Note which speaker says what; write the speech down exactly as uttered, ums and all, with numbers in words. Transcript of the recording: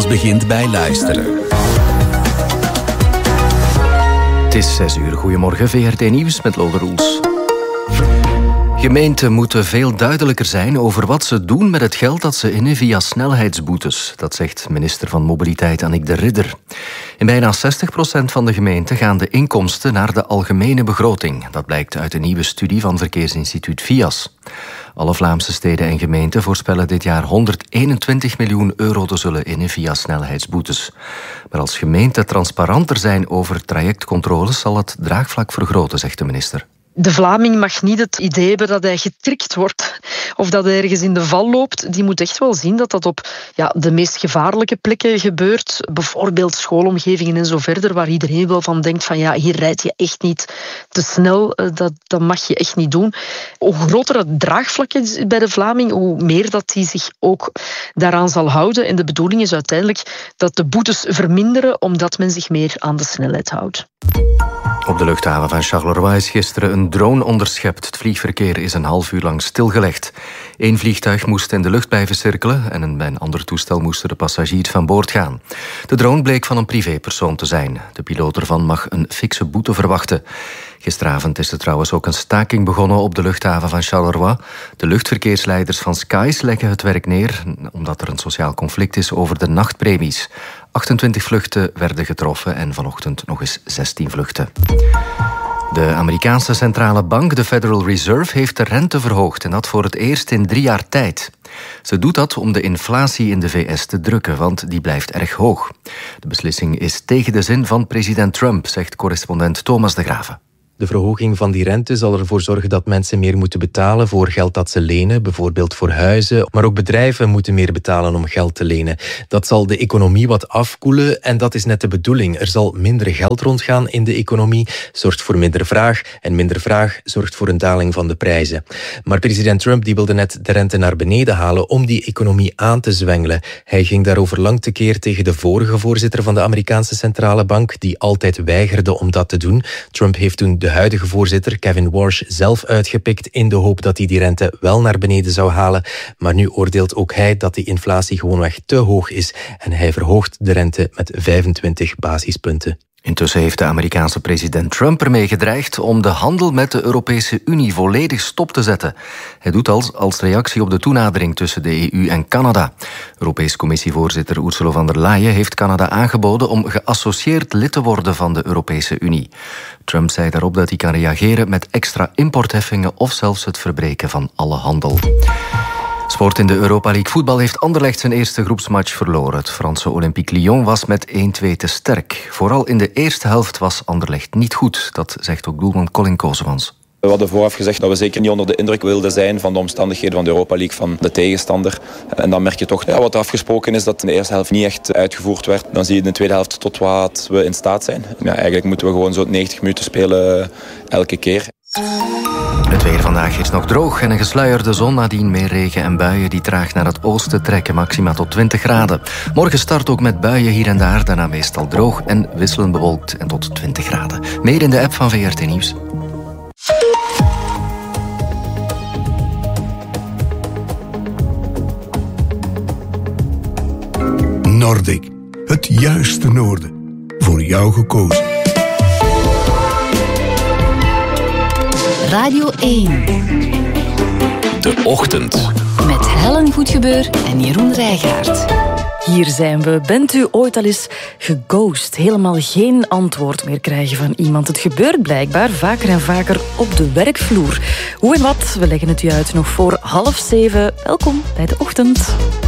Speaker 1: Alles begint bij luisteren.
Speaker 2: Het is zes uur. Goedemorgen, V R T Nieuws met Lode Roels. Gemeenten moeten veel duidelijker zijn over wat ze doen met het geld dat ze innen via snelheidsboetes. Dat zegt minister van Mobiliteit Annick de Ridder. In bijna zestig procent van de gemeenten gaan de inkomsten naar de algemene begroting. Dat blijkt uit een nieuwe studie van verkeersinstituut V I A S. Alle Vlaamse steden en gemeenten voorspellen dit jaar honderdeenentwintig miljoen euro te zullen innen via snelheidsboetes. Maar als gemeenten transparanter zijn over trajectcontroles zal het draagvlak vergroten, zegt de minister.
Speaker 3: De Vlaming mag niet het idee hebben dat hij getrikt wordt of dat hij ergens in de val loopt. Die moet echt wel zien dat dat op ja, de meest gevaarlijke plekken gebeurt. Bijvoorbeeld schoolomgevingen en zo verder, waar iedereen wel van denkt van ja, hier rijd je echt niet te snel. Dat, dat mag je echt niet doen. Hoe groter het draagvlak is bij de Vlaming, hoe meer dat hij zich ook daaraan zal houden. En de bedoeling is uiteindelijk dat de boetes verminderen, omdat men zich meer aan de snelheid houdt.
Speaker 2: Op de luchthaven van Charleroi is gisteren een drone onderschept. Het vliegverkeer is een half uur lang stilgelegd. Eén vliegtuig moest in de lucht blijven cirkelen en bij een ander toestel moesten de passagiers van boord gaan. De drone bleek van een privépersoon te zijn. De piloot ervan mag een fikse boete verwachten. Gisteravond is er trouwens ook een staking begonnen op de luchthaven van Charleroi. De luchtverkeersleiders van Skies leggen het werk neer omdat er een sociaal conflict is over de nachtpremies. achtentwintig vluchten werden getroffen en vanochtend nog eens zestien vluchten. De Amerikaanse centrale bank, de Federal Reserve, heeft de rente verhoogd en dat voor het eerst in drie jaar tijd. Ze doet dat om de inflatie in de V S te drukken, want die blijft erg hoog. De beslissing is tegen de zin van president Trump, zegt correspondent Thomas de Graven.
Speaker 4: De verhoging van die rente zal ervoor zorgen dat mensen meer moeten betalen voor geld dat ze lenen, bijvoorbeeld voor huizen. Maar ook bedrijven moeten meer betalen om geld te lenen. Dat zal de economie wat afkoelen en dat is net de bedoeling. Er zal minder geld rondgaan in de economie, zorgt voor minder vraag. En minder vraag zorgt voor een daling van de prijzen. Maar president Trump die wilde net de rente naar beneden halen om die economie aan te zwengelen. Hij ging daarover lang tekeer tegen de vorige voorzitter van de Amerikaanse centrale bank, die altijd weigerde om dat te doen. Trump heeft toen de huidige voorzitter, Kevin Warsh, zelf uitgepikt in de hoop dat hij die rente wel naar beneden zou halen. Maar nu oordeelt ook hij dat die inflatie gewoonweg te hoog is en hij verhoogt de rente met vijfentwintig basispunten.
Speaker 2: Intussen heeft de Amerikaanse president Trump ermee gedreigd om de handel met de Europese Unie volledig stop te zetten. Hij doet dat als reactie op de toenadering tussen de E U en Canada. Europese Commissievoorzitter Ursula von der Leyen heeft Canada aangeboden om geassocieerd lid te worden van de Europese Unie. Trump zei daarop dat hij kan reageren met extra importheffingen of zelfs het verbreken van alle handel. Sport in de Europa League voetbal heeft Anderlecht zijn eerste groepsmatch verloren. Het Franse Olympique Lyon was met één-twee te sterk. Vooral in de eerste helft was Anderlecht niet goed. Dat zegt ook doelman Colin Kozemans.
Speaker 5: We hadden vooraf gezegd dat we zeker niet onder de indruk wilden zijn van de omstandigheden van de Europa League, van de tegenstander. En dan merk je toch ja, wat er afgesproken is, dat in de eerste helft niet echt uitgevoerd werd. Dan zie je in de tweede helft tot wat we in staat zijn. Ja, eigenlijk moeten we gewoon zo negentig minuten spelen elke keer.
Speaker 2: Het weer vandaag is nog droog en een gesluierde zon, nadien meer regen en buien die traag naar het oosten trekken, maxima tot twintig graden. Morgen start ook met buien hier en daar, daarna meestal droog en wisselend bewolkt en tot twintig graden. Meer in de app van V R T Nieuws.
Speaker 6: Nordic, het juiste noorden. Voor jou gekozen.
Speaker 7: Radio één.
Speaker 1: De Ochtend.
Speaker 7: Met Helen Goedgebeur en Jeroen Rijgaard.
Speaker 8: Hier zijn we. Bent u ooit al eens geghost? Helemaal geen antwoord meer krijgen van iemand. Het gebeurt blijkbaar vaker en vaker op de werkvloer. Hoe en wat? We leggen het u uit nog voor half zeven. Welkom bij De Ochtend.